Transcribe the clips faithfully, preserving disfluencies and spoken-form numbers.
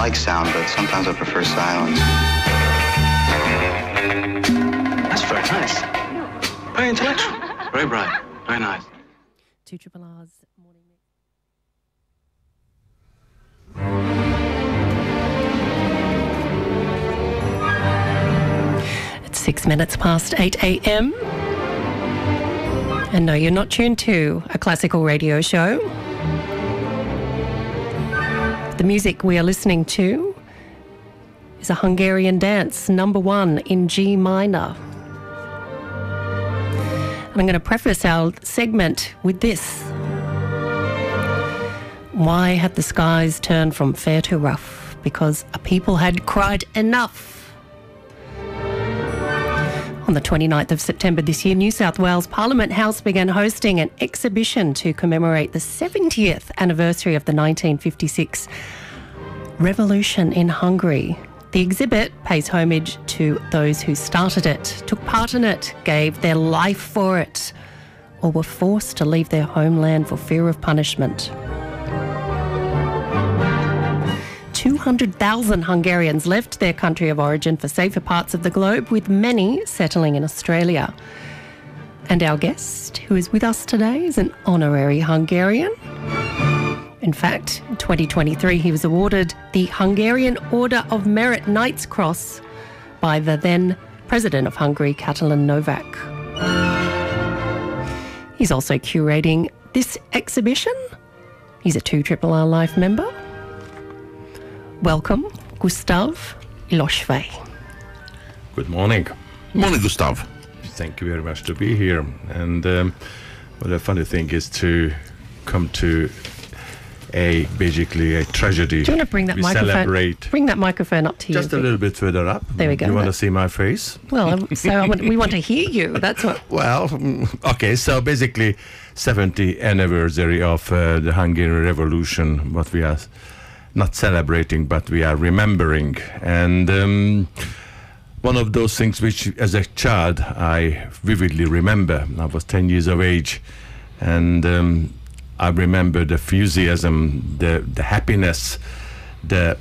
like sound, but sometimes I prefer silence. That's very nice. Very intellectual. Very bright. Very nice. two Triple R's morning mix. It's six minutes past eight a.m. And no, you're not tuned to a classical radio show. The music we are listening to is a Hungarian dance, number one in G minor. And I'm going to preface our segment with this. Why had the skies turned from fair to rough? Because a people had cried enough. On the twenty-ninth of September this year, New South Wales Parliament House began hosting an exhibition to commemorate the seventieth anniversary of the nineteen fifty-six revolution in Hungary. The exhibit pays homage to those who started it, took part in it, gave their life for it, or were forced to leave their homeland for fear of punishment. two hundred thousand Hungarians left their country of origin for safer parts of the globe, with many settling in Australia. And our guest, who is with us today, is an honorary Hungarian. In fact, in twenty twenty-three, he was awarded the Hungarian Order of Merit Knight's Cross by the then President of Hungary, Katalin Novak. He's also curating this exhibition. He's a two Triple R Life member. Welcome, Gustav Ilosvay. Good morning. Morning, Gustav. Thank you very much to be here. And um, well, the funny thing is to come to a basically a tragedy. Do you want to bring that we microphone? Celebrate bring that microphone up to you. just a little bit further up. There we go. You want to see my face? Well, so I want, we want to hear you. That's what. Well, okay. So basically, seventieth anniversary of uh, the Hungarian Revolution. What we are not celebrating, but we are remembering. And um, one of those things which, as a child, I vividly remember. I was ten years of age, and um, I remember the enthusiasm, the the happiness, the,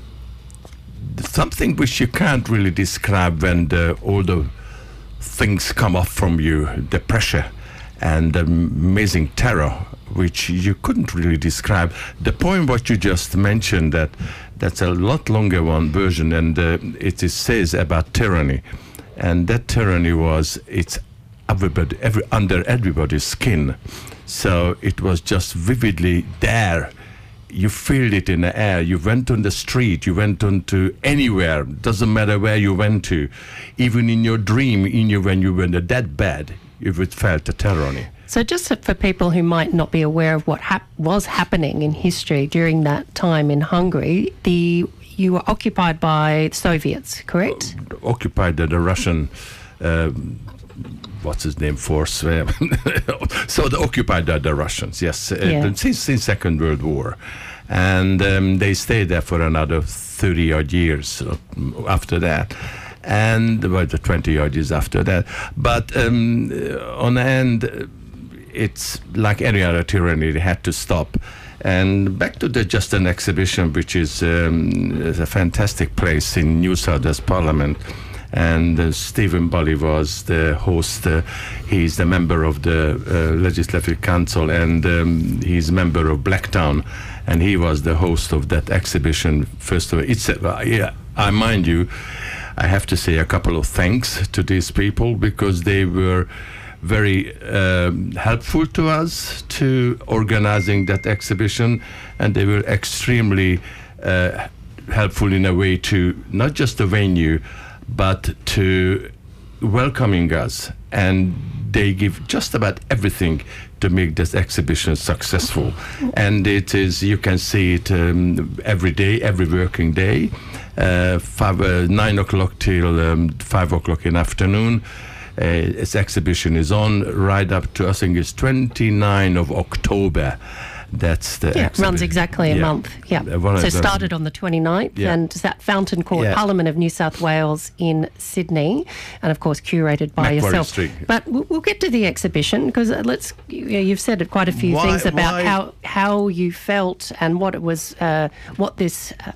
the something which you can't really describe when the, all the things come off from you, the pressure and the amazing terror, which you couldn't really describe. The poem what you just mentioned, that that's a lot longer one version, and uh, it is, says about tyranny, and that tyranny was it's everybody, every, under everybody's skin. So it was just vividly there. You feel it in the air. You went on the street. You went on to anywhere. Doesn't matter where you went to. Even in your dream, in your, when you were in the deathbed, you would felt the tyranny. So just for people who might not be aware of what hap- was happening in history during that time in Hungary, the you were occupied by Soviets, correct? Uh, occupied by the Russian... Uh, what's his name, force. so they occupied the, the Russians, yes, Yeah. uh, since the Second World War. And um, they stayed there for another thirty-odd years after that. And about the twenty-odd years after that. But um, on the end, it's like any other tyranny, it had to stop. And back to the just an exhibition, which is, um, is a fantastic place in New South Wales Parliament. And uh, Stephen Bully was the host. Uh, he's the member of the uh, Legislative Council, and um, he's a member of Blacktown, and he was the host of that exhibition. First of all, it's uh, yeah, I mind you, I have to say a couple of thanks to these people, because they were very um, helpful to us to organizing that exhibition, and they were extremely uh, helpful in a way to not just the venue, but to welcoming us, and they give just about everything to make this exhibition successful. And it is, you can see it um, every day, every working day, uh, five, uh, nine o'clock till um, five o'clock in the afternoon. Uh, its exhibition is on right up to, I think it's twenty-ninth of October. That's the yeah, it runs exactly a yeah. month. Yeah. Uh, so started on the twenty-ninth, yeah. and it's at Fountain Court, yeah. Parliament of New South Wales in Sydney, and of course curated by Macquarie yourself. Street. But we'll, we'll get to the exhibition, because let's. You know, you've said quite a few Why- things about why- how how you felt and what it was, uh, what this. Uh,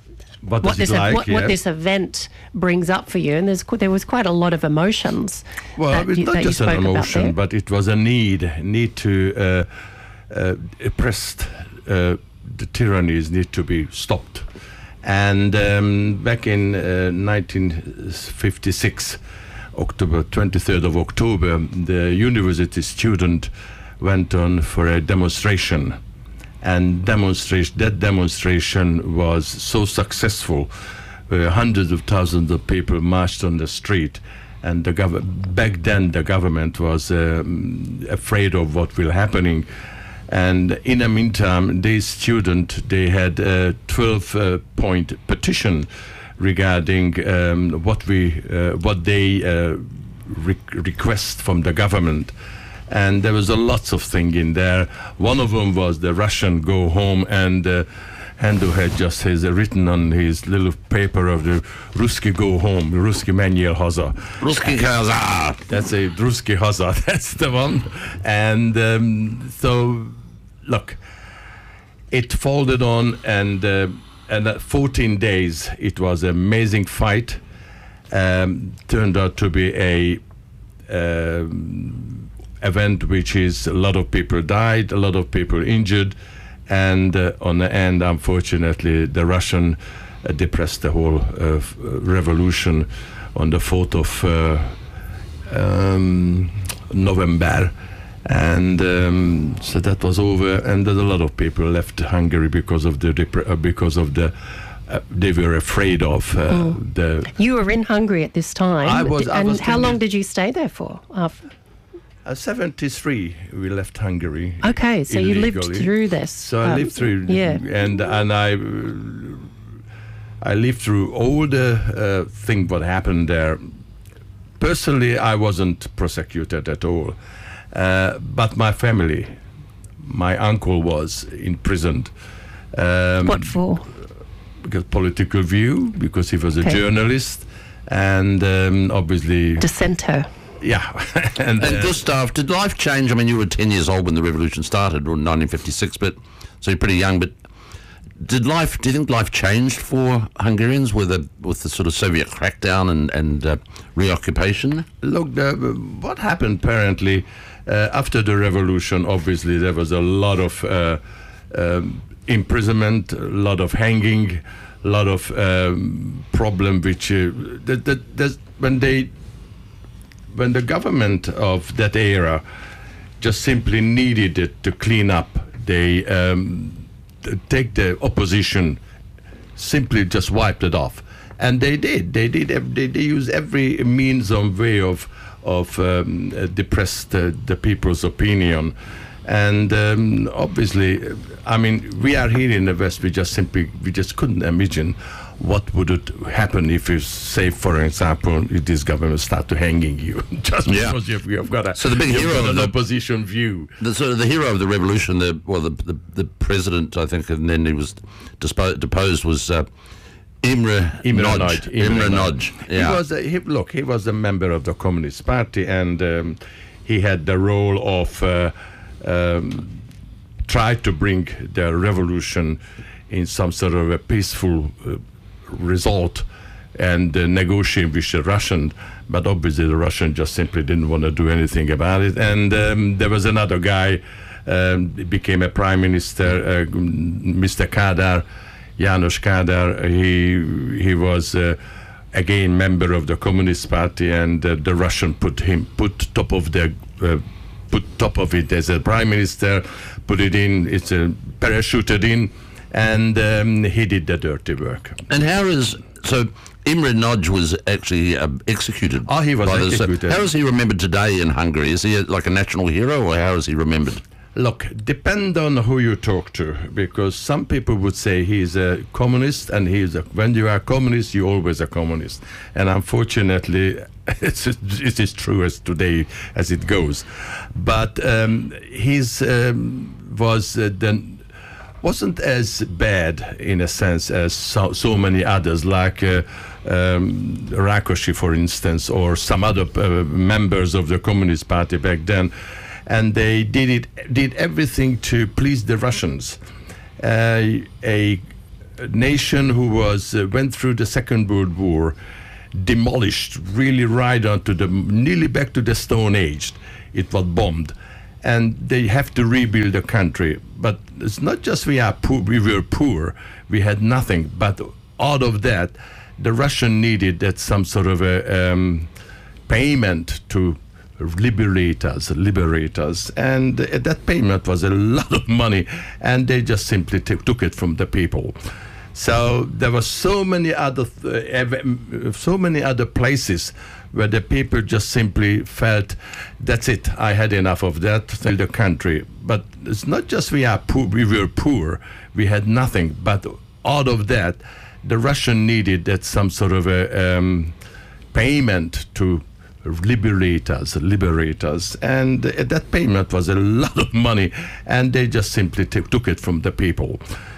what does what this it like? what, yeah. what this event brings up for you, and there's qu- there was quite a lot of emotions. Well, that it's you, not that you just an spoke about emotion, there. but it was a need, need to uh, uh, oppressed uh, the tyrannies need to be stopped. And um, back in uh, nineteen fifty-six, October twenty-third of October, the university student went on for a demonstration, and demonstration that demonstration was so successful. Uh, hundreds of thousands of people marched on the street, and the gov- back then the government was um, afraid of what will happening. And in the meantime, these students, they had a twelve-point uh, petition regarding um, what we, uh, what they uh, re- request from the government. And there was a lots of things in there. One of them was the Russian go home, and uh, Hendo had just has uh, written on his little paper of the Ruski go home, Ruski menjél haza. Ruski haza. That's a Ruski haza. That's the one. And um, so, look, it folded on, and uh, and at fourteen days, it was an amazing fight. Um, turned out to be a um, event which is a lot of people died, a lot of people injured, and uh, on the end, unfortunately, the Russian uh, depressed the whole uh, f- revolution on the fourth of uh, um, November. And um, so that was over, and there's a lot of people left Hungary because of the depre- uh, because of the uh, they were afraid of uh, Mm. the. You were in Hungary at this time. I was- I and was how in- long did you stay there for? After? Uh, seventy-three, we left Hungary. Okay, so you lived illegally. through this. So I um, lived through, Yeah. and and I, uh, I lived through all the uh, thing what happened there. Personally, I wasn't prosecuted at all, uh, but my family, my uncle was imprisoned. Um, What for? Because political view, because he was a Okay. journalist, and um, obviously, Dissenter. yeah, and. And uh, Gustav, did life change? I mean, you were ten years old when the revolution started, or nineteen fifty-six, but so you're pretty young. But did life? Do you think life changed for Hungarians with the with the sort of Soviet crackdown and and uh, reoccupation? Look, the, what happened apparently uh, after the revolution, obviously there was a lot of uh, um, imprisonment, a lot of hanging, a lot of um, problem which uh, that, that, that's when they when the government of that era just simply needed it to clean up, they um, t- take the opposition, simply just wiped it off, and they did. They did. ev- They, they used every means and way of of um, uh, depress the, the people's opinion, and um, obviously, I mean, we are here in the West. We just simply we just couldn't imagine what would it happen if you say, for example, if this government start to hanging you just Yeah. because you've, you've got a So the big you've hero got of an the- opposition view. The sort of the hero of the revolution, the well, the the, the president, I think, and then he was dispo- deposed was uh, Imre Imre Nagy. Nagy. Imre Nagy. Yeah. He was a, he, look. He was a member of the Communist Party, and um, he had the role of uh, um, try to bring the revolution in some sort of a peaceful uh, result, and uh, negotiate with the Russian. But obviously, the Russian just simply didn't want to do anything about it. And um, there was another guy, um, he became a prime minister, uh, Mister Kádár, János Kádár. He he was uh, again member of the Communist Party, and uh, the Russian put him put top of the uh, put top of it as a prime minister, put it in. It's a parachuted in, and um, he did the dirty work. And how is so? Imre Nagy was actually uh, executed. Oh, he was by the- so executed. how is he remembered today in Hungary? Is he a, like a national hero, or how is he remembered? Look, depend on who you talk to, because some people would say he's a communist, and he's a, when you are a communist, you're always a communist. And unfortunately, it's, it is true as today as it goes. But um, his um, was uh, then wasn't as bad in a sense as so, so many others, like uh, um, Rákosi, for instance, or some other uh, members of the Communist Party back then. And they did it, did everything to please the Russians. Uh, a a nation who was uh, went through the Second World War, demolished, really right onto the nearly back to the Stone Age. It was bombed, and they have to rebuild the country. But it's not just we are poor, we were poor, we had nothing. But out of that, the Russian needed that some sort of a um, payment to liberate us, liberate us, and uh, that payment was a lot of money, and they just simply t- took it from the people. So there were so many other, th- ev- so many other places where the people just simply felt, that's it, I had enough of that, tell the country. But it's not just we are poor, we were poor, we had nothing. But out of that, the Russian needed that some sort of a um, payment to liberate us, liberate us, and uh, that payment was a lot of money, and they just simply t- took it from the people.